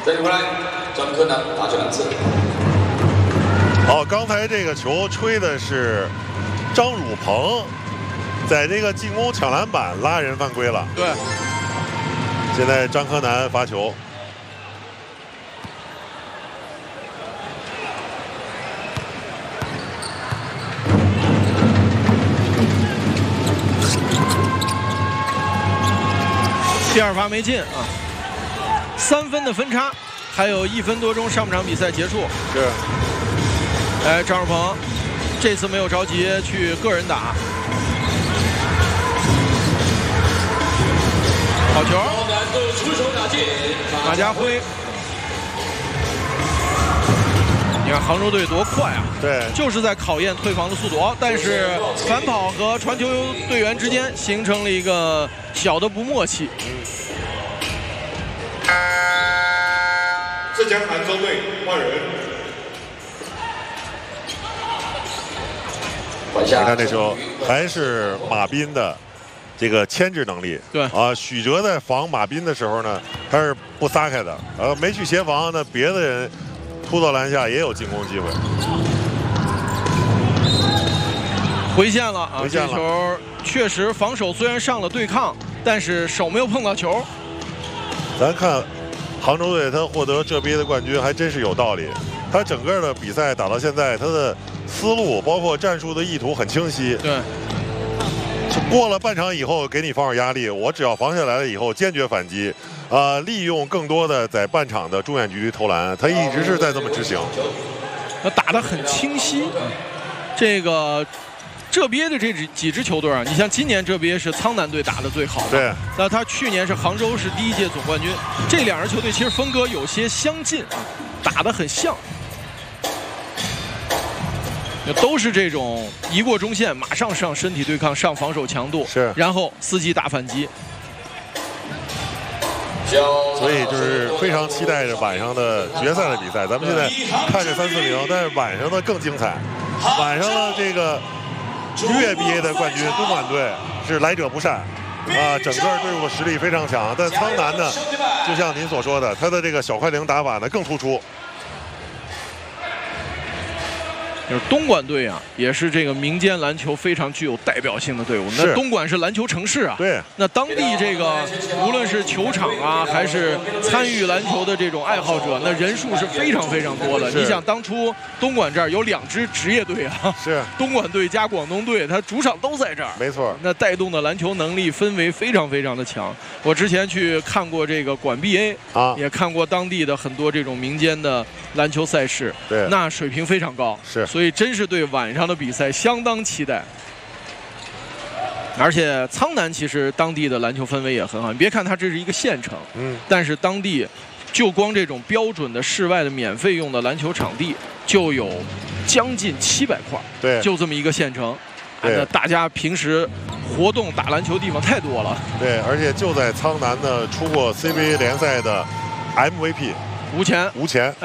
再回来，张柯南打球2次。 好，刚才这个球吹的是张汝鹏，在这个进攻抢篮板拉人犯规了。 对。 现在张柯南罚球。 第2罚没进啊，3分的分差，还有1分多钟，上半场比赛结束。 是。 哎，张汝鹏这次没有着急去个人打，好球！马家辉，你看杭州队多快啊！ 对， 就是在考验退防的速度。哦，但是反跑和传球队员之间形成了一个小的不默契。 浙江杭州队换人。 你看这时候还是马斌的这个牵制能力。 对啊，许哲在防马斌的时候呢，他是不撒开的，没去协防，那别的人突到篮下也有进攻机会。 回线了啊！ 回线了。 这球确实防守虽然上了对抗，但是手没有碰到球。 咱看杭州队他获得浙 BA 的冠军还真是有道理。他整个的比赛打到现在，他的思路包括战术的意图很清晰。 对。 过了半场以后，给你防守压力，我只要防下来了以后，坚决反击。利用更多的在半场的中远距离投篮，他一直是在这么执行。 他打得很清晰。这个浙 BA 的这几支球队啊，你像今年浙 BA 是苍南队打得最好的， 对。 那他去年是杭州市第1届总冠军，这2支球队其实风格有些相近啊，打得很像。都是这种一过中线马上上身体对抗，上防守强度， 是， 然后伺机打反击。 所以就是非常期待着晚上的决赛的比赛。咱们现在看着3-4-0，但是晚上的更精彩。晚上的这个粤 BA 的冠军东莞队是来者不善啊，整个队伍的实力非常强。但苍南呢，就像您所说的，他的这个小快灵打法呢更突出。 就是东莞队啊，也是这个民间篮球非常具有代表性的队伍。那东莞是篮球城市啊， 对。 那当地这个无论是球场啊，还是参与篮球的这种爱好者，那人数是非常非常多的。你想当初东莞这儿有2支职业队啊， 是东莞队加广东队，他主场都在这儿， 没错。 那带动的篮球能力氛围非常非常的强。我之前去看过这个广 BA 啊， 也看过当地的很多这种民间的篮球赛事， 对， 那水平非常高， 是。 所以真是对晚上的比赛相当期待。而且苍南其实当地的篮球氛围也很好，你别看它这是一个县城，但是当地就光这种标准的室外的免费用的篮球场地就有将近700块， 对， 就这么一个县城。那大家平时活动打篮球地方太多了。 对，而且就在苍南呢出过 CBA 联赛的 MVP 吴前。